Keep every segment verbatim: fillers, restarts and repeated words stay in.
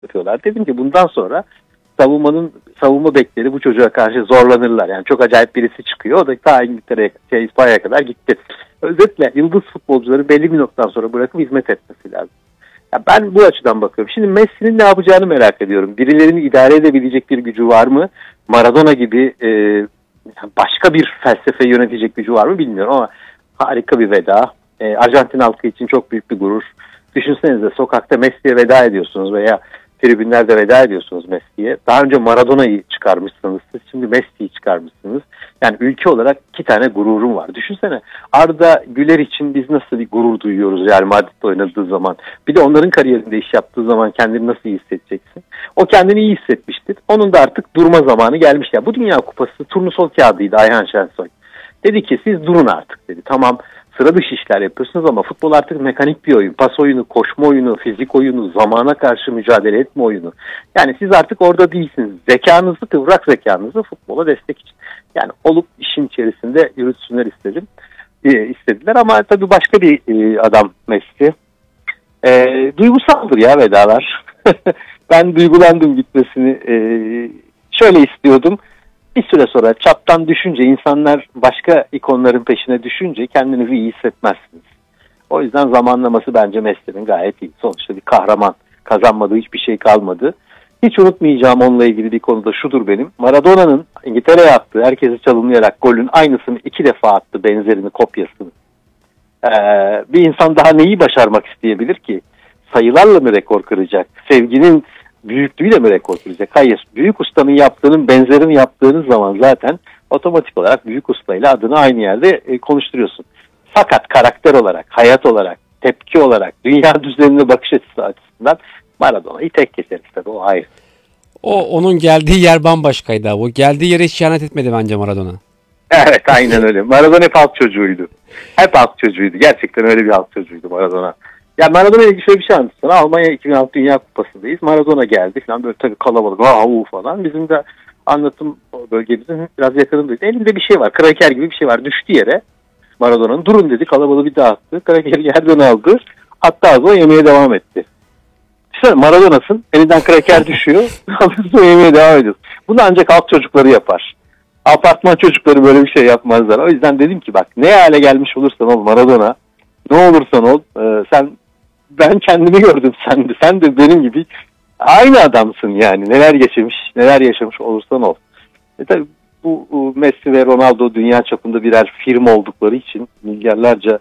yapıyorlar. Dedim ki bundan sonra savunmanın savunma bekleri bu çocuğa karşı zorlanırlar. Yani çok acayip birisi çıkıyor. O da ta İngiltere'ye, şey, İspanya'ya kadar gitti. Özetle yıldız futbolcuları belli bir noktadan sonra bırakıp hizmet etmesi lazım. Ya ben bu açıdan bakıyorum. Şimdi Messi'nin ne yapacağını merak ediyorum. Birilerini idare edebilecek bir gücü var mı? Maradona gibi e, başka bir felsefe yönetecek gücü var mı bilmiyorum ama harika bir veda. E, Arjantin halkı için çok büyük bir gurur. Düşünsenize sokakta Messi'ye veda ediyorsunuz veya tribünlerde veda ediyorsunuz Messi'ye. Daha önce Maradona'yı çıkarmışsınız. Siz şimdi Messi'yi çıkarmışsınız. Yani ülke olarak iki tane gururum var. Düşünsene Arda Güler için biz nasıl bir gurur duyuyoruz Real Madrid'de oynadığı zaman. Bir de onların kariyerinde iş yaptığı zaman kendini nasıl iyi hissedeceksin? O kendini iyi hissetmiştir. Onun da artık durma zamanı gelmiş. Ya bu Dünya Kupası turnusol kağıdıydı Ayhan Şensoy. Dedi ki siz durun artık dedi. Tamam sıra dışı işler yapıyorsunuz ama futbol artık mekanik bir oyun. Pas oyunu, koşma oyunu, fizik oyunu, zamana karşı mücadele etme oyunu. Yani siz artık orada değilsiniz. Zekanızı, kıvrak zekanızı futbola destek için. Yani olup işin içerisinde yürütsünler istedim. E, istediler ama tabii başka bir e, adam Messi. E, duygusaldır ya vedalar. Ben duygulandım gitmesini. E, şöyle istiyordum. Bir süre sonra çaptan düşünce insanlar başka ikonların peşine düşünce kendinizi iyi hissetmezsiniz. O yüzden zamanlaması bence Messi'nin gayet iyi. Sonuçta bir kahraman. Kazanmadığı hiçbir şey kalmadı. Hiç unutmayacağım onunla ilgili bir konuda şudur benim. Maradona'nın İngiltere'ye attığı herkesi çalımlayarak golün aynısını iki defa attı benzerini kopyasını. Ee, bir insan daha neyi başarmak isteyebilir ki? Sayılarla mı rekor kıracak? Sevginin büyüklüğüyle mi rekor kıracak? Hayır. Büyük ustanın yaptığının benzerini yaptığınız zaman zaten otomatik olarak büyük ustayla adını aynı yerde e, konuşturuyorsun. Fakat karakter olarak, hayat olarak, tepki olarak, dünya düzenine bakış açısı açısından Maradona'yı tek keseriz tabii o ayrı. O onun geldiği yer bambaşkaydı abi. O geldiği yere hiç ihanet etmedi bence Maradona. Evet aynen öyle. Maradona hep halk çocuğuydu. Hep halk çocuğuydu. Gerçekten öyle bir halk çocuğuydu Maradona. Ya Maradona ile ilgili şöyle bir şey anlatsana. Almanya iki bin altı Dünya Kupası'ndayız. Maradona geldi falan böyle tabii kalabalık. Vav falan. Bizim de anlatım bölgemizin biraz yakınındaydı. Elinde bir şey var. Kraker gibi bir şey var. Düştü yere. Maradona'nın durun dedi. Kalabalığı bir dağıttı. Krakeri yerden aldı. Hatta ağzına yemeye devam etti. İşte Maradona'sın. Elinden kraker düşüyor. Ağzına yemeye devam ediyorsun. Bunu ancak halk çocukları yapar. Apartman çocukları böyle bir şey yapmazlar. O yüzden dedim ki bak ne hale gelmiş olursan ol Maradona. Ne olursan ol. E, sen ben kendimi gördüm sen de. Sen de benim gibi aynı adamsın yani. Neler geçirmiş, neler yaşamış olursan ol. E tabii bu, bu Messi ve Ronaldo dünya çapında birer firma oldukları için milyarlarca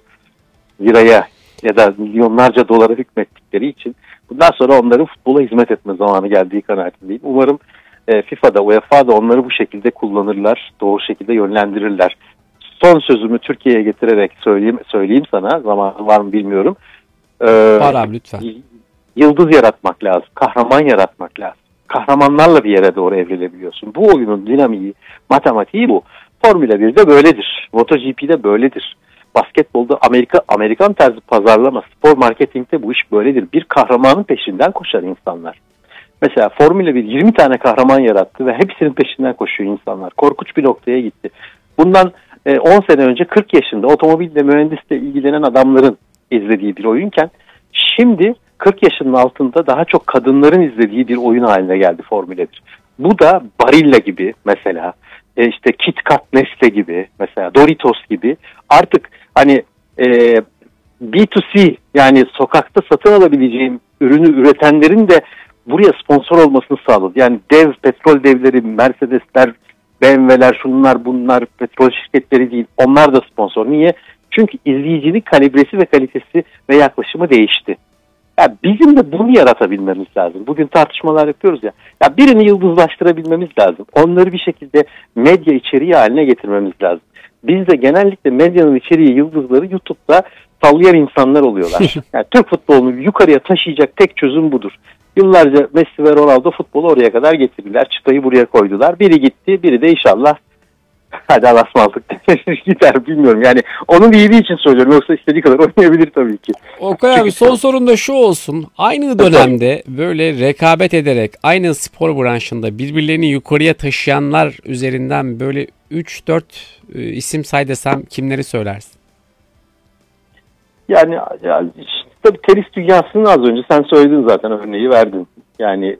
liraya ya da milyonlarca dolara hükmettikleri için bundan sonra onların futbola hizmet etme zamanı geldiği kanaatindeyim. Umarım e, FIFA'da, U E F A'da onları bu şekilde kullanırlar, doğru şekilde yönlendirirler. Son sözümü Türkiye'ye getirerek söyleyeyim söyleyeyim sana, zamanı var mı bilmiyorum. Ee, var abi lütfen. Yıldız yaratmak lazım, kahraman yaratmak lazım. Kahramanlarla bir yere doğru evrilebiliyorsun. Bu oyunun dinamiği, matematiği bu. Formula birde böyledir, MotoGP'de böyledir. Basketbolda Amerika Amerikan tarzı pazarlama, spor marketingde bu iş böyledir. Bir kahramanın peşinden koşar insanlar. Mesela Formula bir yirmi tane kahraman yarattı ve hepsinin peşinden koşuyor insanlar. Korkunç bir noktaya gitti. Bundan on sene önce kırk yaşında otomobille, mühendisle ilgilenen adamların izlediği bir oyunken şimdi kırk yaşının altında daha çok kadınların izlediği bir oyun haline geldi Formula bir. Bu da Barilla gibi mesela, işte KitKat, Nestle gibi mesela, Doritos gibi artık hani e, B iki C yani sokakta satın alabileceğim ürünü üretenlerin de buraya sponsor olmasını sağladı. Yani dev petrol devleri, Mercedesler, B M W'ler, şunlar bunlar petrol şirketleri değil. Onlar da sponsor. Niye? Çünkü izleyicinin kalibresi ve kalitesi ve yaklaşımı değişti. Ya bizim de bunu yaratabilmemiz lazım. Bugün tartışmalar yapıyoruz ya. Ya birini yıldızlaştırabilmemiz lazım. Onları bir şekilde medya içeriği haline getirmemiz lazım. Bizde genellikle medyanın içeriği yıldızları YouTube'da sallayan insanlar oluyorlar. Yani Türk futbolunu yukarıya taşıyacak tek çözüm budur. Yıllarca Messi ve Ronaldo futbolu oraya kadar getirdiler. Çıtayı buraya koydular. Biri gitti, biri de inşallah hadi Allah'a ısmarladık gider bilmiyorum. Yani onun iyiliği için söylüyorum. Yoksa istediği kadar oynayabilir tabii ki. Okay abi son sorun da şu olsun. Aynı dönemde böyle rekabet ederek aynı spor branşında birbirlerini yukarıya taşıyanlar üzerinden böyle üç dört e, isim say desem kimleri söylersin? Yani, yani işte, tabii tenis dünyasının az önce sen söyledin zaten örneği verdin. Yani